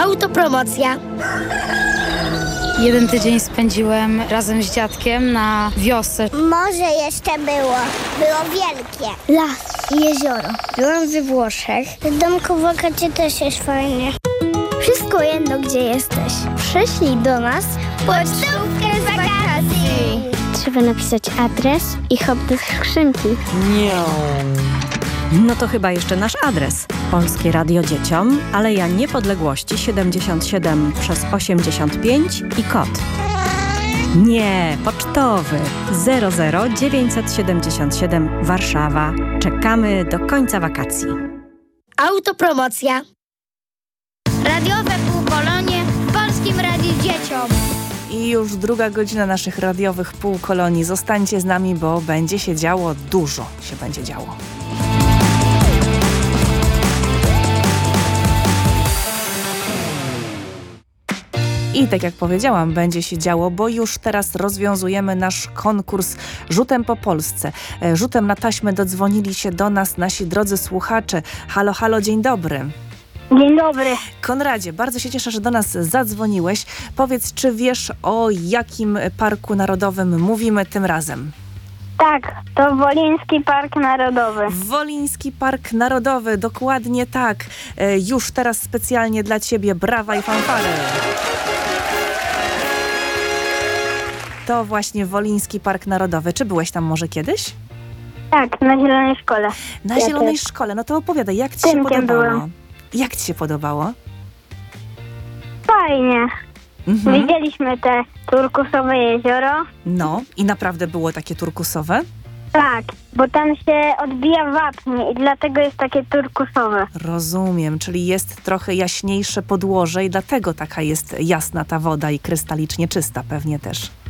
Autopromocja. Jeden tydzień spędziłem razem z dziadkiem na wiosce. Morze jeszcze było. Było wielkie. Las i jezioro. Byłam we Włoszech. W domku w Okacie też jest fajnie. Wszystko jedno, gdzie jesteś. Przyszli do nas pocztówkę z wakacji. Trzeba napisać adres i hop do skrzynki. No to chyba jeszcze nasz adres. Polskie Radio Dzieciom, Aleja Niepodległości 77 przez 85 i kod. Nie, pocztowy 00977 Warszawa. Czekamy do końca wakacji. Autopromocja. Radiowe półkolonie w Polskim Radiu Dzieciom. I już druga godzina naszych radiowych półkolonii. Zostańcie z nami, bo będzie się działo, dużo się będzie działo. I tak jak powiedziałam, będzie się działo, bo już teraz rozwiązujemy nasz konkurs Rzutem po Polsce. Rzutem na taśmę dodzwonili się do nas nasi drodzy słuchacze. Halo, halo, dzień dobry. Dzień dobry. Konradzie, bardzo się cieszę, że do nas zadzwoniłeś. Powiedz, czy wiesz, o jakim parku narodowym mówimy tym razem? Tak, to Woliński Park Narodowy. Woliński Park Narodowy, dokładnie tak. Już teraz specjalnie dla Ciebie brawa i fanfary. To właśnie Woliński Park Narodowy. Czy byłeś tam może kiedyś? Tak, na Zielonej Szkole. Na Zielonej Szkole. No to opowiadaj, jak Ci się podobało? Byłem. Jak Ci się podobało? Fajnie. Widzieliśmy te turkusowe jezioro. No, i naprawdę było takie turkusowe? Tak, bo tam się odbija wapń i dlatego jest takie turkusowe. Rozumiem, czyli jest trochę jaśniejsze podłoże i dlatego taka jest jasna ta woda i krystalicznie czysta pewnie też.